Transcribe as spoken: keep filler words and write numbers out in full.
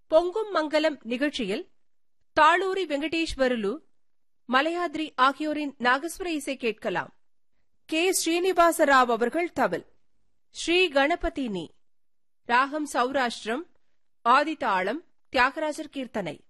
பொங்கும் மங்கலம் நிகழ்ச்சியில் தாளூரி வெங்கடேஸ்வரலு, மலையாத்ரி ஆகியோரின் நாகஸ்வர இசை கேட்கலாம். கே ஸ்ரீனிவாசராவ் அவர்கள் தவில், ஸ்ரீ கணபதி நீ, ராகம் சௌராஷ்டிரம், ஆதிதாளம், தியாகராஜர் கீர்த்தனை.